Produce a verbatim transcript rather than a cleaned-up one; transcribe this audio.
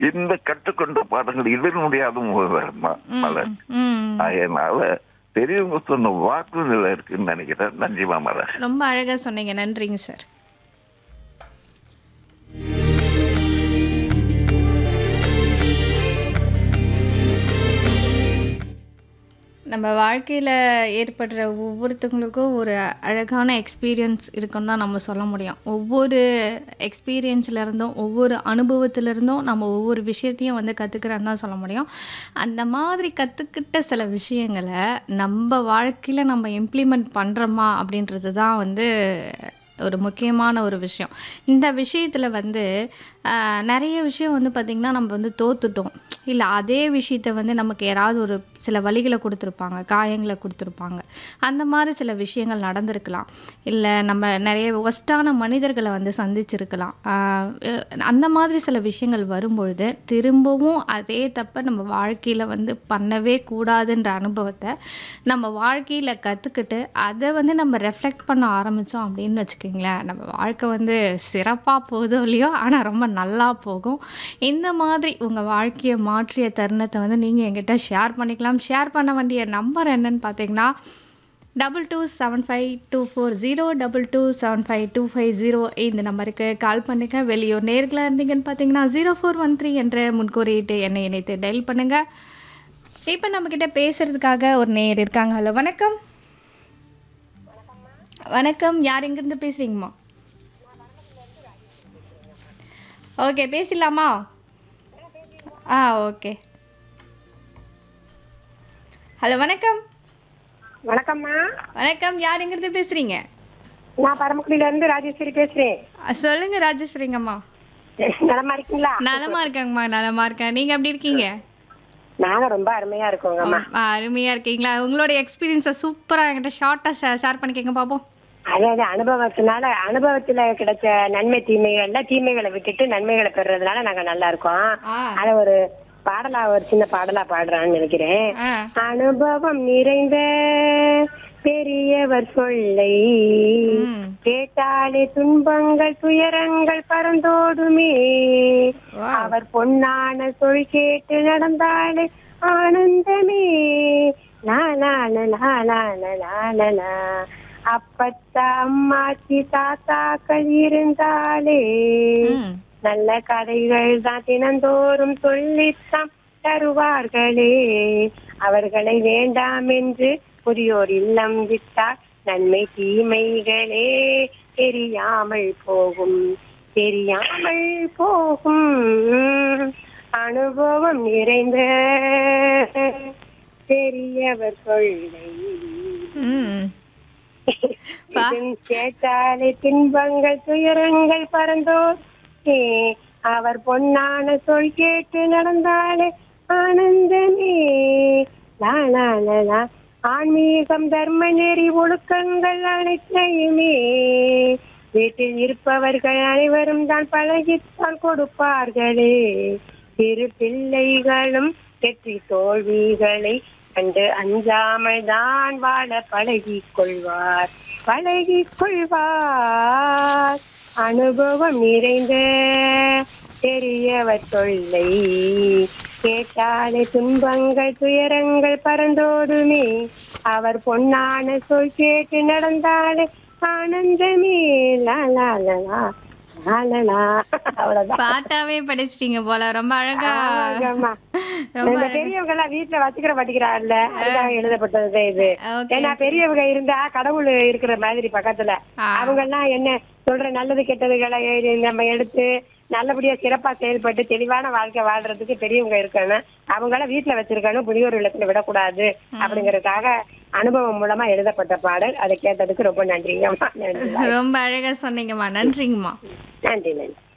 இந்த கற்றுக்கொண்ட பாடங்கள் இதனுடைய அனுபவம் ம், மலர். ம். அதனால பெரியவங்க சொன்ன வாக்குகள் இருக்குன்னு நினைக்கிறேன். நன்றிமா மலர். ரொம்ப அழகா சொன்னீங்க. நன்றிங்க சார். நம்ம வாழ்க்கையில ஏற்படுற ஒவ்வொருத்தவங்களுக்கும் ஒரு அழகான எக்ஸ்பீரியன்ஸ் இருக்குன்னு தான் நம்ம சொல்ல முடியும். ஒவ்வொரு எக்ஸ்பீரியன்ஸ்ல இருந்தும், ஒவ்வொரு அனுபவத்துல இருந்தும் நம்ம ஒவ்வொரு விஷயத்தையும் வந்து கத்துக்கிறோன்னு தான் சொல்ல முடியும். அந்த மாதிரி கத்துக்கிட்ட சில விஷயங்கள நம்ப வாழ்க்கையில நம்ம இம்ப்ளிமெண்ட் பண்றோமா அப்படின்றது தான் வந்து ஒரு முக்கியமான ஒரு விஷயம். இந்த விஷயத்துல வந்து அ நெறைய விஷயம் வந்து பார்த்தீங்கன்னா, நம்ம வந்து தோத்துட்டோம். இல்ல அதே விஷயத்த வந்து நமக்கு யாராவது ஒரு சில வலிகள குடுத்துருப்பாங்க, காயங்கள குடுத்துருப்பாங்க. அந்த மாரி சில விஷயங்கள் நடந்திருக்கலாம். இல்ல நம்ம நெறைய வொர்ஸ்ட்டான மனிதர்கள வந்து சந்திச்சிருக்கலாம். அ அ அந்த மாதிரி சில விஷயங்கள் வரும்பொழுது, திரும்பவும் அதே தப்ப நம்ம வாழ்க்கையில வந்து பண்ணவே கூடாதுன்ற அனுபவத்த நம்ம வாழ்க்கையில கத்துக்கிட்டு, அத வந்து நம்ம ரெஃப்ளெக்ட் பண்ண ஆரம்பிச்சோம் அப்படின்னு வச்சுக்கங்களேன், நம்ம வாழ்க்கை வந்து சிறப்பா போகுதோ இல்லையோ, ஆனா ரொம்ப நல்லா போகும். இந்த மாதிரி உங்க வாழ்க்கைய மாற்றிய தருணத்த வந்து நீங்க என்கிட்ட ஷேர் பண்ணிக்கலாம். ஷேர் பண்ண வேண்டிய நம்பர் என்னன்னு பார்த்தீங்கன்னா, double two seven five two four zero double two seven five two five zero இந்த நம்பருக்கு கால் பண்ணுங்க. வெளியூர் நேயர்களா இருந்தீங்கன்னு பார்த்தீங்கன்னா, ஜீரோ ஃபோர் ஒன் த்ரீ என்ற முன்குறியீட்டு எண்ணை இணைத்து டயல் பண்ணுங்க. இப்ப நம்மகிட்ட பேசுறதுக்காக ஒரு நேயர் இருக்காங்க. ஹலோ வணக்கம். வணக்கம். யார் எங்கிருந்து பேசுறீங்கம்மா? ஓகே பேசிடலாமா? ஆ ஓகே. ஹலோ வணக்கம். வணக்கம்மா. வணக்கம். யார் எங்கிருந்து பேசுறீங்க? நான் பரமக்குடியில இருந்து ராஜேஸ்வரி பேசுறேன். அ, சொல்லுங்க ராஜேஸ்வரிங்கம்மா. நலமா இருக்கீங்களா? நலமா இருக்கேங்கம்மா. நலமா இருக்கேன். நீங்க எப்படி இருக்கீங்க? நாங்க ரொம்ப அருமையா இருக்கோங்கம்மா. ஆ, அருமையா இருக்கீங்களா? உங்களோட எக்ஸ்பீரியன்ஸை சூப்பரா என்கிட்ட ஷார்ட்டா ஷேர் பண்ணிக்கங்க பாப்போம். அதாவது அனுபவத்தினால அனுபவத்துல கிடைச்ச நன்மை தீமைகள்ல தீமைகளை விட்டுட்டு நன்மைகளை பெறுறதுனால நாங்க நல்லா இருக்கோம். ஆ. அத ஒரு பாடலா ஒரு சின்ன பாடலா பாடுறான்னு நினைக்கிறேன். ஆ. அனுபவம் நிறைந்த பெரியவர் சொல்லை ம். கேட்டாலே துன்பங்கள் துயரங்கள் பறந்தோடுமே. Wow. அவர் பொன்னான சொல் கேட்டு நடந்தாலே ஆனந்தமே. லாலால லாலால லாலலா. அப்பத்தா அம்மாச்சி தாத்தாக்கள் இருந்தாலே ம். நல்ல கதைகள் தான் தினந்தோறும் சொல்லித்தான் தருவார்களே. அவர்களை வேண்டாம் என்று புதியோர் இல்லம் விட்டால் நன்மை தீமைகளே தெரியாமல் போகும் தெரியாமல் போகும். அனுபவம் நிறைந்த பெரியவர் சொல்லை ம். பா. இதன் கேட்டாலே துன்பங்கள் துயரங்கள் பறந்தோர் ஏ. அவர் பொன்னான சொல் கேட்டு நடந்தாலே ஆனந்தமே. லாலாலா. ஆன்மீகம் தர்ம நெறி ஒழுக்கங்கள் அனைத்தையுமே வீட்டில் இருப்பவர்கள் அனைவரும் தான் பழகித்தான் கொடுப்பார்களே. சிறு பிள்ளைகளும் வெற்றி தோல்விகளை கண்டு அஞ்சாமல் தான் வாழ பழகிக் கொள்வார் பழகிக் கொள்வார். அனுபவம் நிறைந்த பெரியவர் சொல்லை கேட்டாலே துன்பங்கள் துயரங்கள் பறந்தோடுமே. அவர் பொன்னான சொல் கேட்டு நடந்தாலே ஆனந்தமே. லாலாலா லாலலா. அவ்வளவுதான். பாட்டாவே படிச்சிட்டீங்க போல. ரொம்ப அழகா. ஆமாங்கம்மா. ரொம்ப இந்த அழகா. பெரியவங்க எல்லாம் வீட்டுல வச்சுக்கிற மாட்டேங்கிறாள்ல, அதுக்காக எழுதப்பட்டது இது. ஓகே. ஏன்னா பெரியவங்க இருந்தா கடவுள் இருக்கிற மாதிரி பக்கத்துல ஆ. அவங்க எல்லாம் என்ன சொல்ற நல்லது கெட்டதுகளை எ- நம்ம எடுத்து நல்லபடியா சிறப்பா செயல்பட்டு தெளிவான வாழ்க்கை வாழ்றதுக்கு பெரியவங்க இருக்கணும். அவங்க எல்லாம் வீட்டுல வச்சிருக்கணும், புதியோர் இல்லத்துல விடக்கூடாது அப்படிங்கறதுக்காக அனுபவம் மூலமா எழுதப்பட்ட பாடல். அதை கேட்டதுக்கு ரொம்ப நன்றிங்கம்மா. நன்றி. ரொம்ப அழகா சொன்னீங்கம்மா. நன்றிங்கம்மா. நன்றி நன்றி.